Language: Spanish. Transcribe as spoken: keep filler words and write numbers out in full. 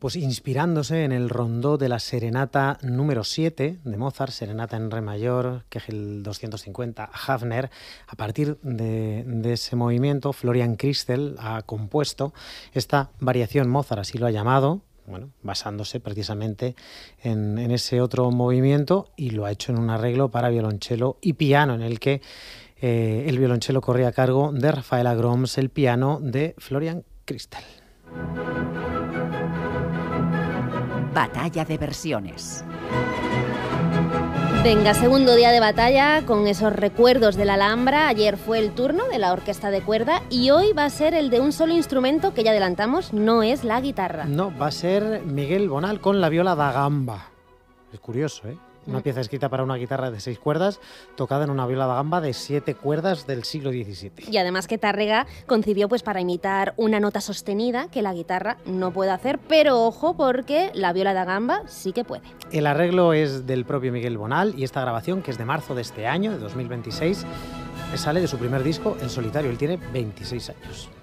Pues inspirándose en el rondó de la serenata número siete de Mozart, serenata en re mayor, Kegel doscientos cincuenta, Hafner, a partir de, de ese movimiento, Florian Christel ha compuesto esta variación Mozart, así lo ha llamado, bueno, basándose precisamente en, en ese otro movimiento, y lo ha hecho en un arreglo para violonchelo y piano, en el que eh, el violonchelo corre a cargo de Rafaela Groms, el piano de Florian Christel. Batalla de versiones. Venga, segundo día de batalla con esos recuerdos de la Alhambra. Ayer fue el turno de la orquesta de cuerda y hoy va a ser el de un solo instrumento que ya adelantamos, no es la guitarra. No, va a ser Miguel Bonal con la viola da gamba. Es curioso, ¿eh? Una pieza escrita para una guitarra de seis cuerdas, tocada en una viola da gamba de siete cuerdas del siglo diecisiete. Y además que Tárrega concibió pues para imitar una nota sostenida que la guitarra no puede hacer, pero ojo porque la viola da gamba sí que puede. El arreglo es del propio Miguel Bonal y esta grabación, que es de marzo de este año, de dos mil veintiséis, sale de su primer disco en solitario. Él tiene veintiséis años.